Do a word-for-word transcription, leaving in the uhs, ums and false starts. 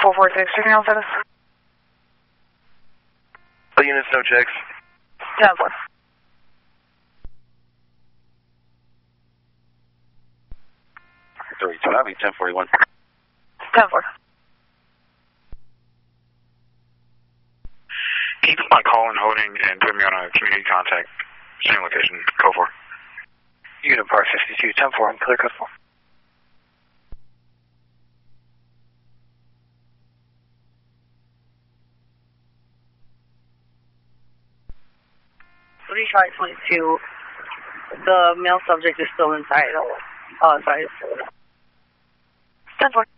four four six, checking out status. The units, no checks. ten four. thirty-two, I'll be ten forty-one. ten four. Keep my call and holding and put me on a community contact. Same location, code four. Unit Park fifty-two, ten four, I'm clear code four. three Charlie twenty-two, the male subject is still inside. Oh, sorry. ten four.